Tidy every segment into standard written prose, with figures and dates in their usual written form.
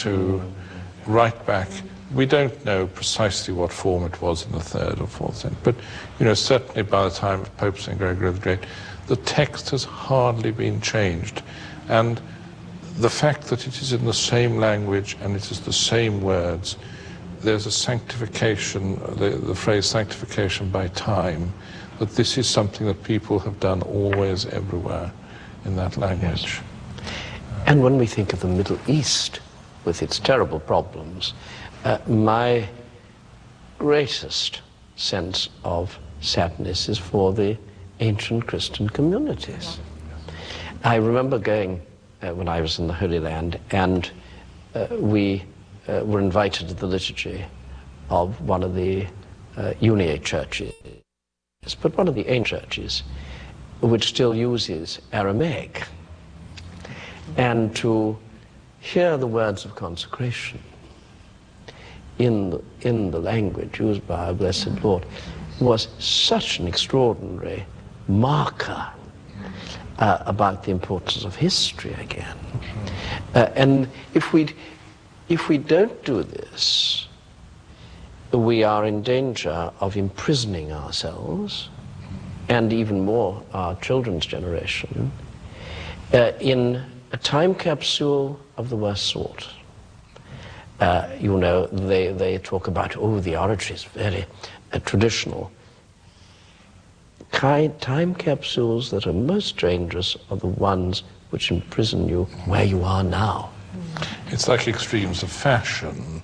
to right back. We don't know precisely what form it was in the 3rd or 4th century, but certainly by the time of Pope St. Gregory the Great, the text has hardly been changed. And the fact that it is in the same language and it is the same words, there's a sanctification, the phrase sanctification by time, that this is something that people have done always, everywhere in that language. Yes. And when we think of the Middle East with its terrible problems, my greatest sense of sadness is for the ancient Christian communities. I remember going when I was in the Holy Land, and we were invited to the liturgy of one of the Uniate churches, but one of the ancient churches, which still uses Aramaic, and to hear the words of consecration in the language used by our Blessed Lord was such an extraordinary marker about the importance of history again. And if we don't do this, we are in danger of imprisoning ourselves, and even more our children's generation, in a time capsule of the worst sort. They talk about, the oratory is very traditional. Time capsules that are most dangerous are the ones which imprison you where you are now. It's like extremes of fashion.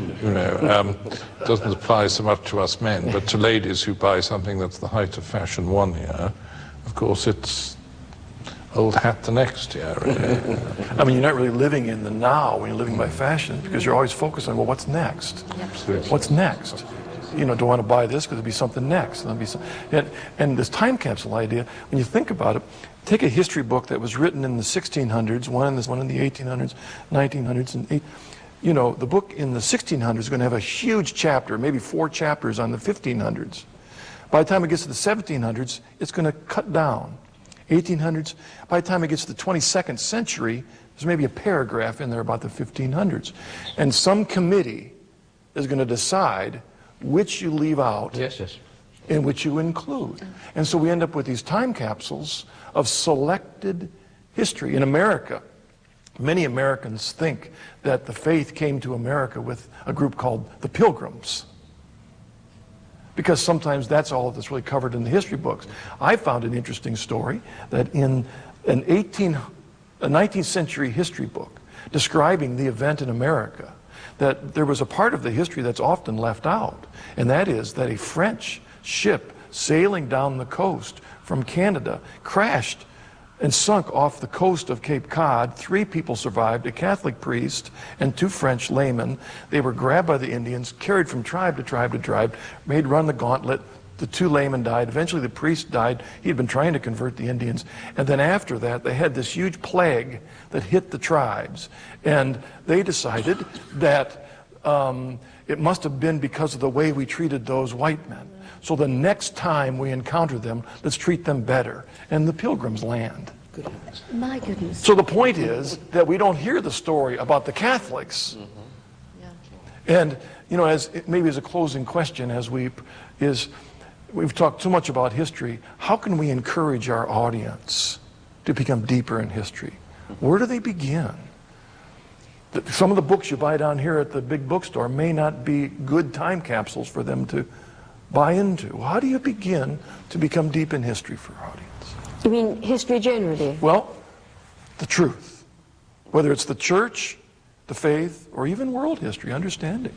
It doesn't apply so much to us men, but to ladies who buy something that's the height of fashion one year, of course it's old hat the next year. Really. I mean, you're not really living in the now when you're living by fashion, because you're always focused on, well, what's next? Absolutely. What's next? Do I want to buy this because there'll be something next? And this time capsule idea, when you think about it, take a history book that was written in the 1600s, one in the 1800s, 1900s, and the book in the 1600s is going to have a huge chapter, maybe 4 chapters on the 1500s. By the time it gets to the 1700s, it's going to cut down. 1800s, by the time it gets to the 22nd century, there's maybe a paragraph in there about the 1500s. And some committee is going to decide which you leave out and which you include. And so we end up with these time capsules of selected history. In America, many Americans think that the faith came to America with a group called the Pilgrims, because sometimes that's all that's really covered in the history books. I found an interesting story that in a 19th century history book describing the event in America, that there was a part of the history that's often left out, and that is that a French ship sailing down the coast from Canada crashed and sunk off the coast of Cape Cod. 3 people survived, a Catholic priest and 2 French laymen. They were grabbed by the Indians, carried from tribe to tribe to tribe, made run the gauntlet. The 2 laymen died. Eventually the priest died. He had been trying to convert the Indians. And then after that, they had this huge plague that hit the tribes. And they decided that it must have been because of the way we treated those white men. So the next time we encounter them, let's treat them better. And the Pilgrims land. Goodness. My goodness. So the point is that we don't hear the story about the Catholics. And, maybe as a closing question, we've talked so much about history, how can we encourage our audience to become deeper in history? Where do they begin? Some of the books you buy down here at the big bookstore may not be good time capsules for them to buy into. How do you begin to become deep in history for our audience? You mean history generally? Well, the truth. Whether it's the church, the faith, or even world history, understanding.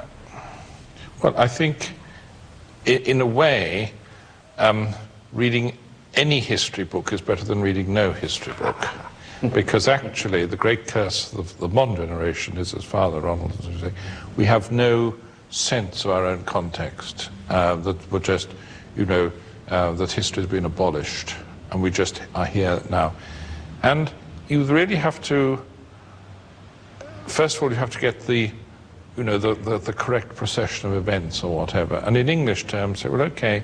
Well, I think, in a way, reading any history book is better than reading no history book. Because actually, the great curse of the modern generation is, as Father Ronald was saying, we have no sense of our own context, that we're just, that history has been abolished, and we just are here now. And you really have to, first of all, you have to get the correct procession of events or whatever. And in English terms, say, well, okay,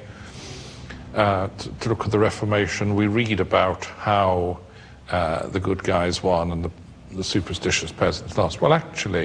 to look at the Reformation, we read about how the good guys won and the superstitious peasants lost. Well, actually,